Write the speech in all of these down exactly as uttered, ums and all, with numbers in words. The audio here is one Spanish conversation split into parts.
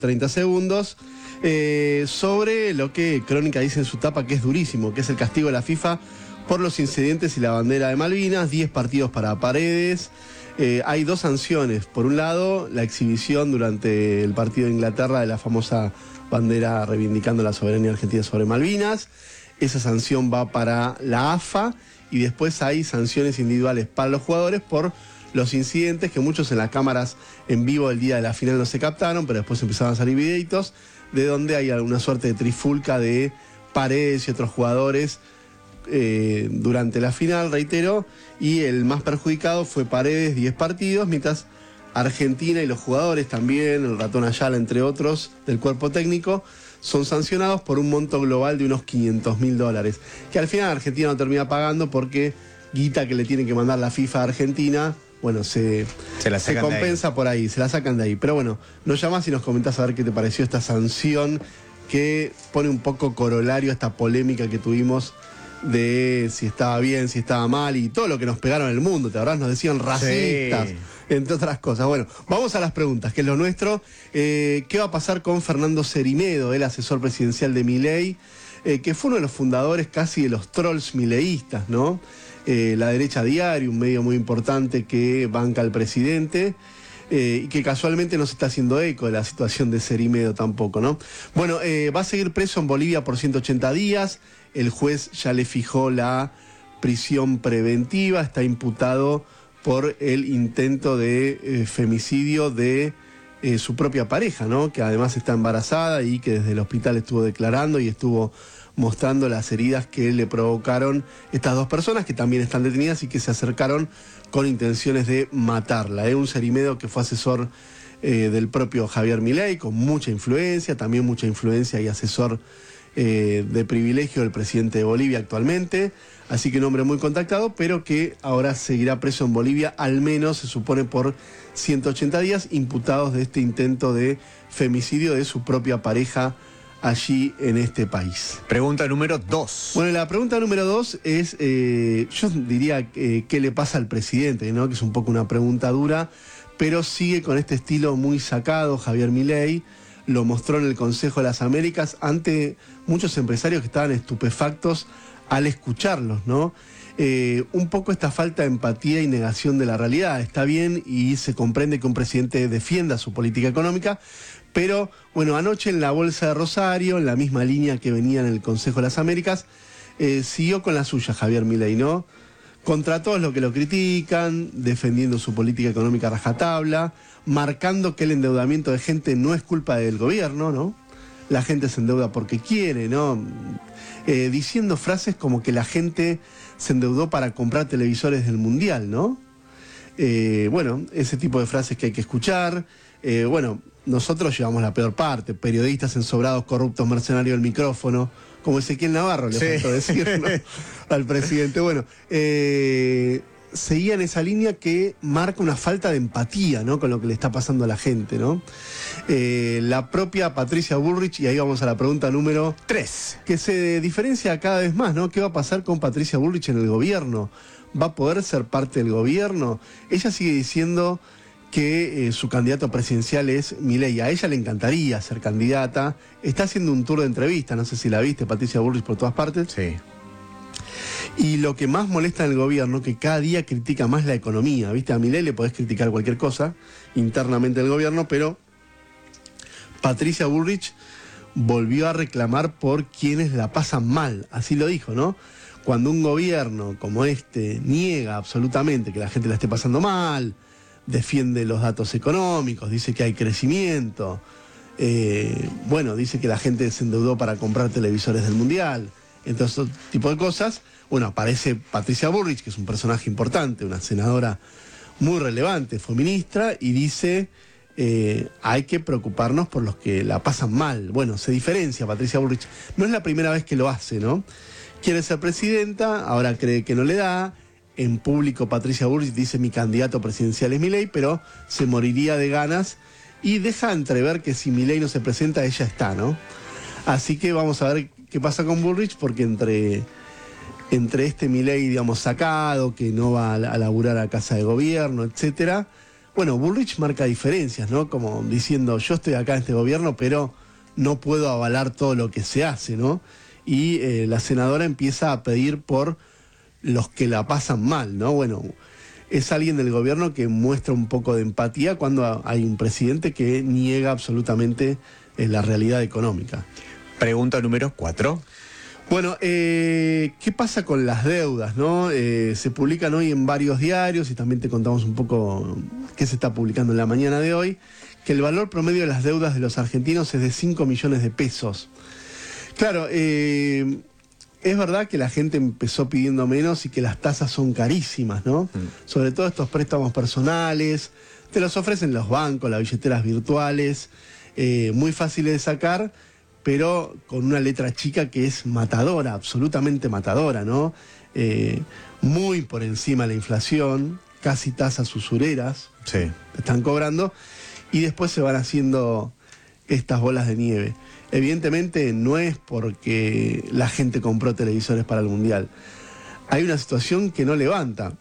treinta segundos, eh, sobre lo que Crónica dice en su tapa que es durísimo, que es el castigo de la FIFA por los incidentes y la bandera de Malvinas, diez partidos para Paredes. Eh, hay dos sanciones. Por un lado, la exhibición durante el partido de Inglaterra de la famosa bandera reivindicando la soberanía argentina sobre Malvinas. Esa sanción va para la A F A y después hay sanciones individuales para los jugadores por los incidentes que muchos en las cámaras en vivo del día de la final no se captaron, pero después empezaron a salir videitos de donde hay alguna suerte de trifulca de Paredes y otros jugadores eh, durante la final, reitero, y el más perjudicado fue Paredes, diez partidos, mientras Argentina y los jugadores también, el Ratón Ayala entre otros del cuerpo técnico, son sancionados por un monto global de unos quinientos mil dólares, que al final Argentina no termina pagando porque guita que le tiene que mandar la FIFA a Argentina, bueno, se, se, la se compensa por ahí, se la sacan de ahí. Pero bueno, nos llamás y nos comentás a ver qué te pareció esta sanción que pone un poco corolario a esta polémica que tuvimos de si estaba bien, si estaba mal y todo lo que nos pegaron en el mundo, ¿te acordás? Nos decían racistas, sí, entre otras cosas. Bueno, vamos a las preguntas, que es lo nuestro. Eh, ¿Qué va a pasar con Fernando Cerimedo, el asesor presidencial de Milei, eh, que fue uno de los fundadores casi de los trolls mileístas, ¿no? Eh, La Derecha Diario, un medio muy importante que banca al presidente eh, y que casualmente no se está haciendo eco de la situación de Cerimedo tampoco, ¿no? Bueno, eh, va a seguir preso en Bolivia por ciento ochenta días, el juez ya le fijó la prisión preventiva, está imputado por el intento de eh, femicidio de eh, su propia pareja, ¿no? Que además está embarazada y que desde el hospital estuvo declarando y estuvo mostrando las heridas que le provocaron estas dos personas que también están detenidas y que se acercaron con intenciones de matarla. Es ¿eh? Un Cerimedo que fue asesor eh, del propio Javier Milei, con mucha influencia, también mucha influencia y asesor eh, de privilegio del presidente de Bolivia actualmente. Así que un hombre muy contactado, pero que ahora seguirá preso en Bolivia, al menos se supone por ciento ochenta días, imputados de este intento de femicidio de su propia pareja allí en este país. Pregunta número dos. Bueno, la pregunta número dos es, eh, yo diría, eh, ¿qué le pasa al presidente? ¿No? Que es un poco una pregunta dura, pero sigue con este estilo muy sacado Javier Milei. Lo mostró en el Consejo de las Américas ante muchos empresarios que estaban estupefactos al escucharlos, ¿no? Eh, un poco esta falta de empatía y negación de la realidad. Está bien y se comprende que un presidente defienda su política económica, pero bueno, anoche en la Bolsa de Rosario, en la misma línea que venía en el Consejo de las Américas, eh, siguió con la suya Javier Milei, ¿no? Contra todos los que lo critican, defendiendo su política económica a rajatabla, marcando que el endeudamiento de gente no es culpa del gobierno, ¿no? La gente se endeuda porque quiere, ¿no? Eh, diciendo frases como que la gente se endeudó para comprar televisores del Mundial, ¿no? Eh, bueno, ese tipo de frases que hay que escuchar. Eh, bueno, nosotros llevamos la peor parte, periodistas ensobrados, corruptos, mercenarios del micrófono, como Ezequiel Navarro, le sí. faltó decir, ¿no? al presidente. Bueno, eh, seguía en esa línea que marca una falta de empatía, ¿no? Con lo que le está pasando a la gente, ¿no? Eh, la propia Patricia Bullrich, y ahí vamos a la pregunta número tres, que se diferencia cada vez más, ¿no? ¿Qué va a pasar con Patricia Bullrich en el gobierno? ¿Va a poder ser parte del gobierno? Ella sigue diciendo que eh, su candidato presidencial es Milei. A ella le encantaría ser candidata. Está haciendo un tour de entrevistas, no sé si la viste, Patricia Bullrich, por todas partes. Sí. Y lo que más molesta en el gobierno, que cada día critica más la economía, ¿viste? A Milei le podés criticar cualquier cosa internamente del gobierno, pero Patricia Bullrich volvió a reclamar por quienes la pasan mal, así lo dijo, ¿no? Cuando un gobierno como este niega absolutamente que la gente la esté pasando mal, defiende los datos económicos, dice que hay crecimiento, eh, bueno, dice que la gente se endeudó para comprar televisores del Mundial, entonces todo tipo de cosas. Bueno, aparece Patricia Bullrich, que es un personaje importante, una senadora muy relevante, fue ministra, y dice, eh, hay que preocuparnos por los que la pasan mal. Bueno, se diferencia Patricia Bullrich, no es la primera vez que lo hace, ¿no? Quiere ser presidenta, ahora cree que no le da. En público Patricia Bullrich dice mi candidato presidencial es Milei, pero se moriría de ganas y deja entrever que si Milei no se presenta, ella está, ¿no? Así que vamos a ver qué pasa con Bullrich, porque entre, entre este Milei, digamos, sacado, que no va a, a laburar a casa de gobierno, etcétera, Bueno, Bullrich marca diferencias, ¿no? Como diciendo, yo estoy acá en este gobierno, pero no puedo avalar todo lo que se hace, ¿no? Y eh, la senadora empieza a pedir por los que la pasan mal, ¿no? Bueno, es alguien del gobierno que muestra un poco de empatía cuando hay un presidente que niega absolutamente eh, la realidad económica. Pregunta número cuatro. Bueno, eh, ¿qué pasa con las deudas, no? Eh, se publican hoy en varios diarios y también te contamos un poco qué se está publicando en la mañana de hoy, que el valor promedio de las deudas de los argentinos es de cinco millones de pesos. Claro, eh, es verdad que la gente empezó pidiendo menos y que las tasas son carísimas, ¿no? Mm. Sobre todo estos préstamos personales, te los ofrecen los bancos, las billeteras virtuales, eh, muy fáciles de sacar, pero con una letra chica que es matadora, absolutamente matadora, ¿no? Eh, muy por encima de la inflación, casi tasas usureras, sí, te están cobrando, y después se van haciendo estas bolas de nieve. Evidentemente no es porque la gente compró televisores para el Mundial. Hay una situación que no levanta.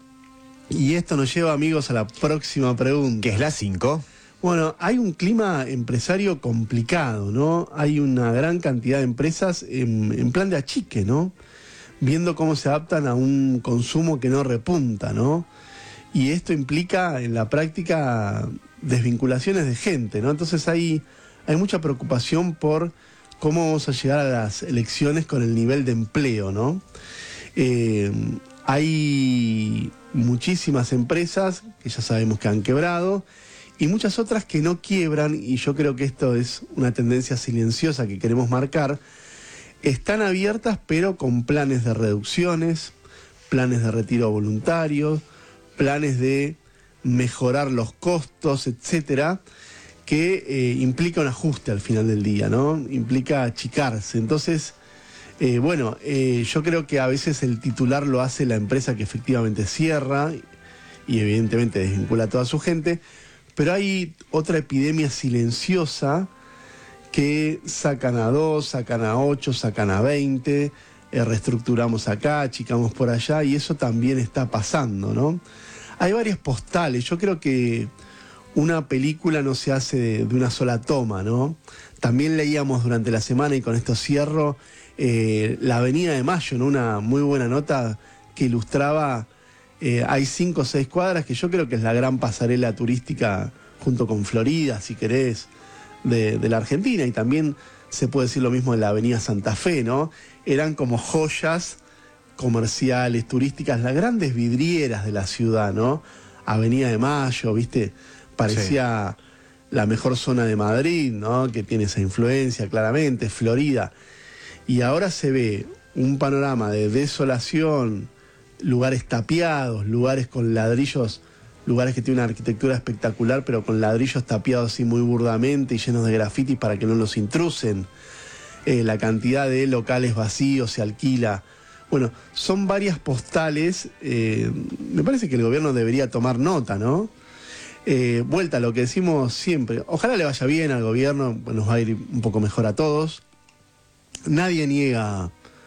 Y esto nos lleva, amigos, a la próxima pregunta. ¿Qué es la cinco? Bueno, hay un clima empresario complicado, ¿no? Hay una gran cantidad de empresas en, en plan de achique, ¿no? Viendo cómo se adaptan a un consumo que no repunta, ¿no? Y esto implica en la práctica desvinculaciones de gente, ¿no? Entonces hay, hay mucha preocupación por cómo vamos a llegar a las elecciones con el nivel de empleo, ¿no? Eh, hay muchísimas empresas que ya sabemos que han quebrado, y muchas otras que no quiebran, y yo creo que esto es una tendencia silenciosa que queremos marcar, están abiertas pero con planes de reducciones, planes de retiro voluntario, planes de mejorar los costos, etcétera, que eh, implica un ajuste al final del día, ¿no? Implica achicarse. Entonces, eh, bueno, eh, yo creo que a veces el titular lo hace la empresa que efectivamente cierra y evidentemente desvincula a toda su gente, pero hay otra epidemia silenciosa que sacan a dos, sacan a ocho, sacan a veinte, eh, reestructuramos acá, achicamos por allá, y eso también está pasando, ¿no? Hay varias postales. Yo creo que una película no se hace de, de una sola toma, ¿no? También leíamos durante la semana, y con esto cierro, eh, la Avenida de Mayo, ¿no? Una muy buena nota que ilustraba... Eh, hay cinco o seis cuadras que yo creo que es la gran pasarela turística, junto con Florida, si querés, de, de la Argentina, y también se puede decir lo mismo de la Avenida Santa Fe, ¿no? Eran como joyas comerciales, turísticas, las grandes vidrieras de la ciudad, ¿no? Avenida de Mayo, ¿viste? Parecía sí. la mejor zona de Madrid, ¿no? Que tiene esa influencia claramente, Florida. Y ahora se ve un panorama de desolación, lugares tapiados, lugares con ladrillos, lugares que tienen una arquitectura espectacular, pero con ladrillos tapiados así muy burdamente y llenos de grafitis para que no los intrusen. Eh, la cantidad de locales vacíos se alquila. Bueno, son varias postales. Eh, me parece que el gobierno debería tomar nota, ¿no? Eh, vuelta a lo que decimos siempre. Ojalá le vaya bien al gobierno, nos va a ir un poco mejor a todos. Nadie niega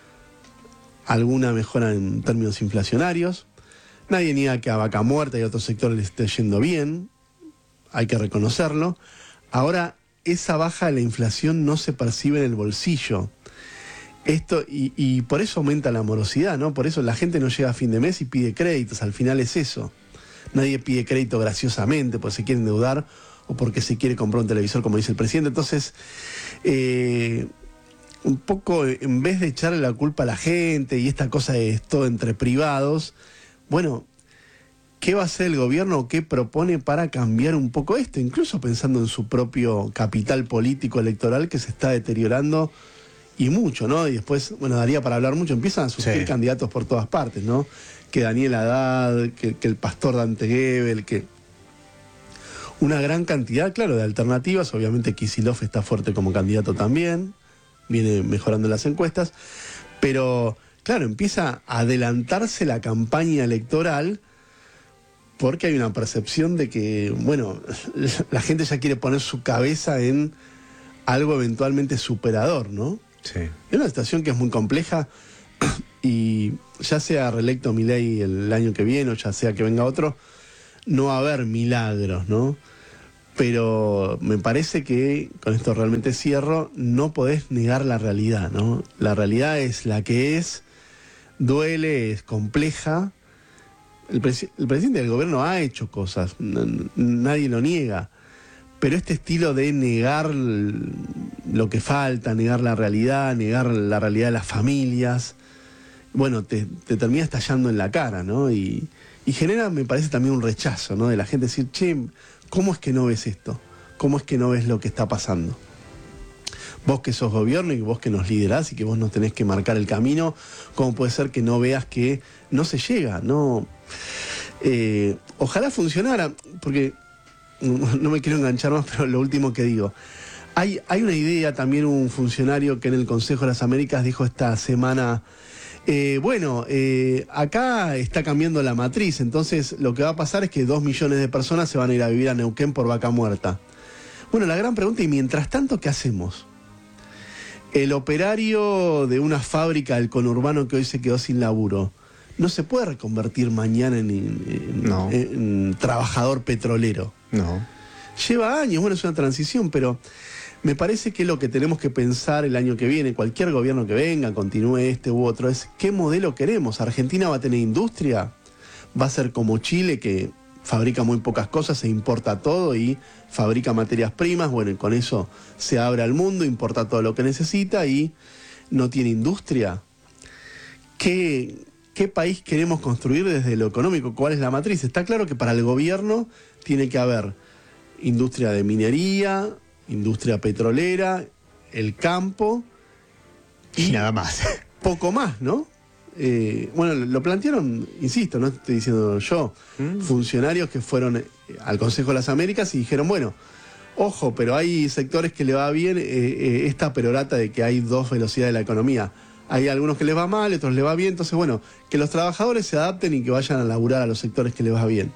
alguna mejora en términos inflacionarios. Nadie niega que a Vaca Muerta y a otros sectores les esté yendo bien. Hay que reconocerlo. Ahora, esa baja de la inflación no se percibe en el bolsillo. Esto, y, y por eso aumenta la morosidad, ¿no? Por eso la gente no llega a fin de mes y pide créditos. Al final es eso. Nadie pide crédito graciosamente porque se quiere endeudar o porque se quiere comprar un televisor, como dice el presidente. Entonces, eh, un poco, en vez de echarle la culpa a la gente y esta cosa de todo entre privados, bueno, ¿qué va a hacer el gobierno o qué propone para cambiar un poco esto? Incluso pensando en su propio capital político electoral que se está deteriorando y mucho, ¿no? Y después, bueno, daría para hablar mucho, empiezan a surgir sí. candidatos por todas partes, ¿no? Que Daniel Haddad, que, que el pastor Dante Gebel, que... Una gran cantidad, claro, de alternativas. Obviamente Kicillof está fuerte como candidato también, viene mejorando las encuestas, pero claro, empieza a adelantarse la campaña electoral porque hay una percepción de que, bueno, la gente ya quiere poner su cabeza en algo eventualmente superador, ¿no? Sí. Es una situación que es muy compleja y ya sea reelecto Milei el año que viene o ya sea que venga otro, no va a haber milagros, ¿no? Pero me parece que, con esto realmente cierro, no podés negar la realidad, ¿no? La realidad es la que es, duele, es compleja. El, presi- el presidente del gobierno ha hecho cosas, n- nadie lo niega, pero este estilo de negar lo que falta, negar la realidad, negar la realidad de las familias, bueno, te, te termina estallando en la cara, ¿no? Y, y genera, me parece, también un rechazo, ¿no? De la gente decir, che, ¿cómo es que no ves esto? ¿Cómo es que no ves lo que está pasando? Vos que sos gobierno y vos que nos liderás y que vos nos tenés que marcar el camino, ¿cómo puede ser que no veas que no se llega? No, eh, ojalá funcionara, porque no me quiero enganchar más, pero lo último que digo. Hay, hay una idea, también un funcionario que en el Consejo de las Américas dijo esta semana, eh, bueno, eh, acá está cambiando la matriz, entonces lo que va a pasar es que dos millones de personas se van a ir a vivir a Neuquén por vaca muerta. Bueno, la gran pregunta, y mientras tanto, ¿qué hacemos? El operario de una fábrica del conurbano que hoy se quedó sin laburo, no se puede reconvertir mañana en, en, No. en, en trabajador petrolero. No. Lleva años, bueno, es una transición, pero me parece que lo que tenemos que pensar el año que viene, cualquier gobierno que venga, continúe este u otro, es qué modelo queremos. ¿Argentina va a tener industria? ¿Va a ser como Chile, que fabrica muy pocas cosas, se importa todo y fabrica materias primas? Bueno, y con eso se abre al mundo, importa todo lo que necesita y no tiene industria. ¿Qué, qué país queremos construir desde lo económico? ¿Cuál es la matriz? Está claro que para el gobierno tiene que haber industria de minería, industria petrolera, el campo y, y nada más. Poco más, ¿no? Eh, bueno, lo plantearon, insisto, no estoy diciendo yo, mm. funcionarios que fueron al Consejo de las Américas y dijeron, bueno, ojo, pero hay sectores que le va bien eh, eh, esta perorata de que hay dos velocidades de la economía. Hay algunos que les va mal, otros les va bien, entonces bueno, que los trabajadores se adapten y que vayan a laburar a los sectores que les va bien.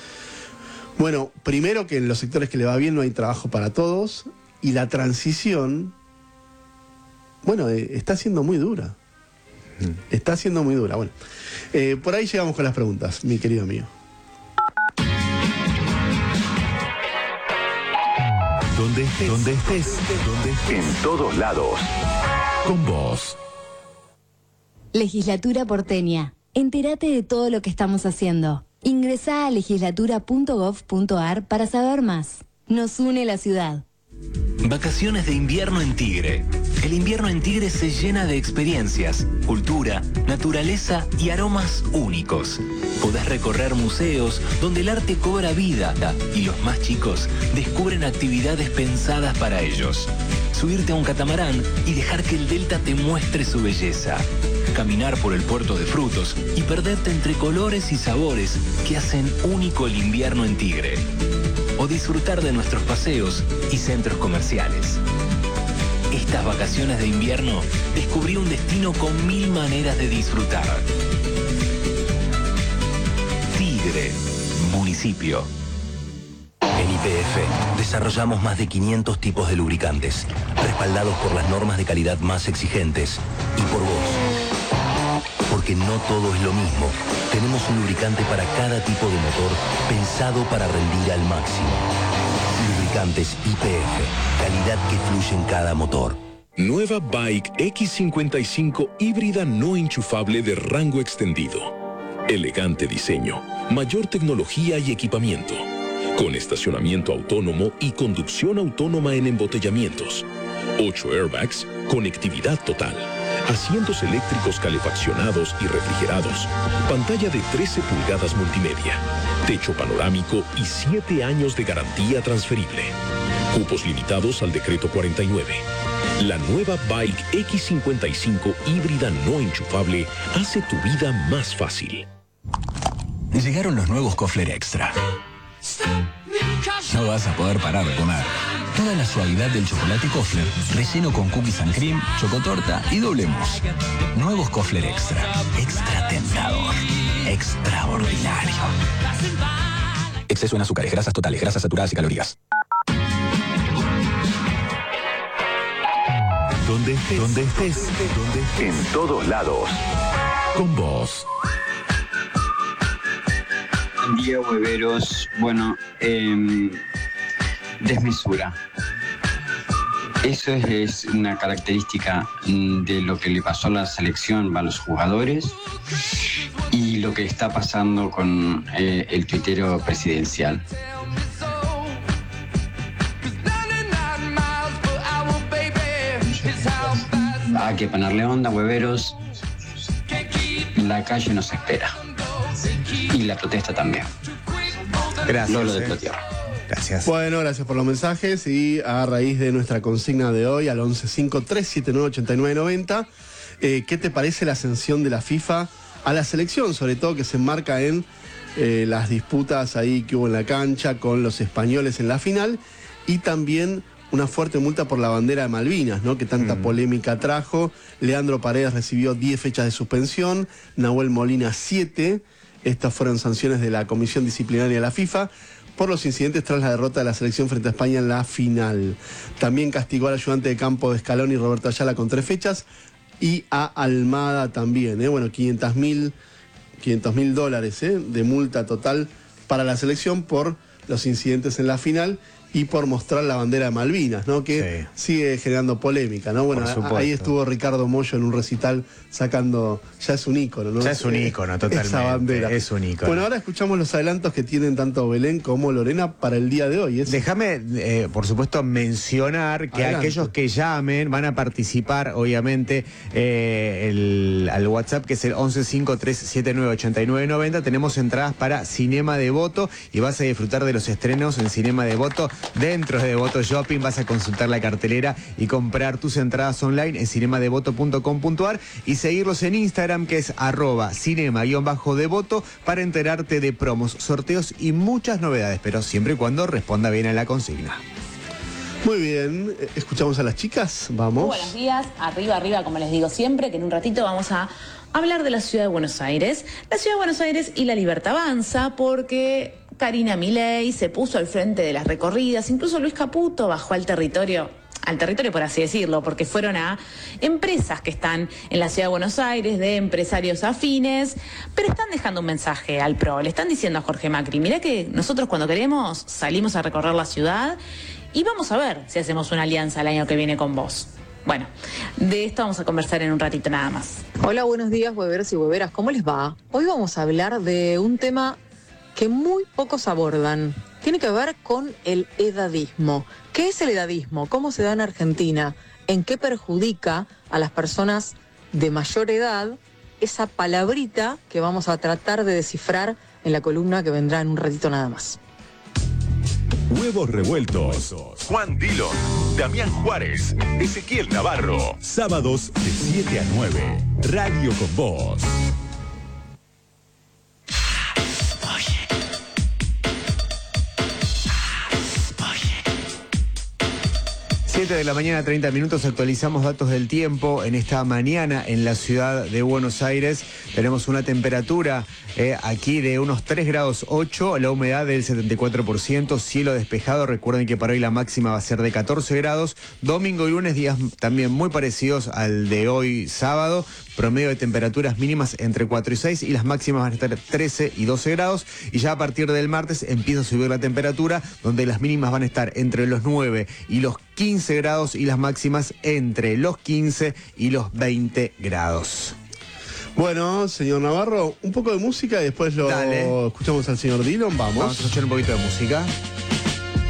Bueno, primero que en los sectores que le va bien no hay trabajo para todos y la transición, bueno, eh, está siendo muy dura. Mm. Está siendo muy dura. Bueno, eh, por ahí llegamos con las preguntas, mi querido amigo. Donde estés, donde estés, donde estés. En todos lados. Con vos. Legislatura porteña. Entérate de todo lo que estamos haciendo. Ingresá a legislatura punto gov punto ar para saber más. Nos une la ciudad. Vacaciones de invierno en Tigre. El invierno en Tigre se llena de experiencias, cultura, naturaleza y aromas únicos. Podés recorrer museos donde el arte cobra vida y los más chicos descubren actividades pensadas para ellos. Subirte a un catamarán y dejar que el delta te muestre su belleza. Caminar por el puerto de frutos y perderte entre colores y sabores que hacen único el invierno en Tigre. O disfrutar de nuestros paseos y centros comerciales. Estas vacaciones de invierno descubrí un destino con mil maneras de disfrutar. Tigre, municipio. En Y P F desarrollamos más de quinientos tipos de lubricantes, respaldados por las normas de calidad más exigentes y por vos. Porque no todo es lo mismo. Tenemos un lubricante para cada tipo de motor pensado para rendir al máximo. Lubricantes Y P F, calidad que fluye en cada motor. Nueva Bike X cincuenta y cinco híbrida no enchufable de rango extendido. Elegante diseño, mayor tecnología y equipamiento. Con estacionamiento autónomo y conducción autónoma en embotellamientos. ocho airbags, conectividad total. Asientos eléctricos calefaccionados y refrigerados. Pantalla de trece pulgadas multimedia. Techo panorámico y siete años de garantía transferible. Cupos limitados al decreto cuarenta y nueve. La nueva Bike X cincuenta y cinco híbrida no enchufable hace tu vida más fácil. Llegaron los nuevos Kofler Extra. No vas a poder parar de comer. Toda la suavidad del chocolate Kofler, relleno con cookies and cream, chocotorta y doble mousse. Nuevos Kofler Extra. Extra tentador. Extraordinario. Exceso en azúcares, grasas totales, grasas saturadas y calorías. Donde estés, donde estés, donde estés. En todos lados. Con vos. Buen día, hueveros. Bueno, eh, desmesura. Eso es, es una característica de lo que le pasó a la selección, a los jugadores, y lo que está pasando con eh, el tuitero presidencial. Hay que ponerle onda, hueveros. La calle nos espera. Y la protesta también. Gracias. Lolo de eh. Plotier. Gracias. Bueno, gracias por los mensajes y a raíz de nuestra consigna de hoy al once cinco tres siete nueve ocho nueve nueve cero, eh, ¿qué te parece la ascensión de la FIFA a la selección? Sobre todo que se enmarca en eh, las disputas ahí que hubo en la cancha con los españoles en la final y también una fuerte multa por la bandera de Malvinas, ¿no? Que tanta mm. polémica trajo. Leandro Paredes recibió diez fechas de suspensión, Nahuel Molina siete. Estas fueron sanciones de la Comisión Disciplinaria de la FIFA por los incidentes tras la derrota de la selección frente a España en la final. También castigó al ayudante de campo de Scaloni, Roberto Ayala, con tres fechas, y a Almada también, ¿eh? Bueno, quinientos mil dólares ¿eh? de multa total para la selección por los incidentes en la final y por mostrar la bandera de Malvinas, ¿no? Que sí. sigue generando polémica, ¿no? Bueno, ahí estuvo Ricardo Mollo en un recital sacando, ya es un ícono, ¿no? Ya es un ícono, totalmente. Esa bandera. Es un ícono. Bueno, ahora escuchamos los adelantos que tienen tanto Belén como Lorena para el día de hoy. ¿Es? Déjame, eh, por supuesto, mencionar que Adelante. aquellos que llamen van a participar, obviamente, eh, el, al WhatsApp, que es el once cinco tres siete nueve ocho nueve nueve cero. Tenemos entradas para Cinema Devoto y vas a disfrutar de los estrenos en Cinema Devoto. Dentro de Devoto Shopping vas a consultar la cartelera y comprar tus entradas online en cinema devoto punto com punto ar y seguirlos en Instagram, que es arroba cinema-devoto, para enterarte de promos, sorteos y muchas novedades, pero siempre y cuando responda bien a la consigna. Muy bien, escuchamos a las chicas, vamos. Muy buenos días, arriba, arriba, como les digo siempre, que en un ratito vamos a hablar de la Ciudad de Buenos Aires. La Ciudad de Buenos Aires y la Libertad Avanza, porque Karina Milei se puso al frente de las recorridas, incluso Luis Caputo bajó al territorio, al territorio por así decirlo, porque fueron a empresas que están en la Ciudad de Buenos Aires, de empresarios afines, pero están dejando un mensaje al P R O, le están diciendo a Jorge Macri, mirá que nosotros cuando queremos salimos a recorrer la ciudad y vamos a ver si hacemos una alianza el año que viene con vos. Bueno, de esto vamos a conversar en un ratito nada más. Hola, buenos días, hueveros y hueveras, ¿cómo les va? Hoy vamos a hablar de un tema que muy pocos abordan. Tiene que ver con el edadismo. ¿Qué es el edadismo? ¿Cómo se da en Argentina? ¿En qué perjudica a las personas de mayor edad? Esa palabrita que vamos a tratar de descifrar en la columna que vendrá en un ratito nada más. Huevos revueltos. Juan Dillon, Damián Juárez, Ezequiel Navarro. Sábados de siete a nueve. Radio con Vos. siete de la mañana, treinta minutos, actualizamos datos del tiempo en esta mañana en la ciudad de Buenos Aires. Tenemos una temperatura eh, aquí de unos tres grados ocho, la humedad del setenta y cuatro por ciento, cielo despejado. Recuerden que para hoy la máxima va a ser de catorce grados. Domingo y lunes, días también muy parecidos al de hoy sábado. Promedio de temperaturas mínimas entre cuatro y seis y las máximas van a estar trece y doce grados. Y ya a partir del martes empieza a subir la temperatura, donde las mínimas van a estar entre los nueve y los quince grados y las máximas entre los quince y los veinte grados. Bueno, señor Navarro, un poco de música y después lo Dale. escuchamos al señor Dillon. Vamos. Vamos a escuchar un poquito de música.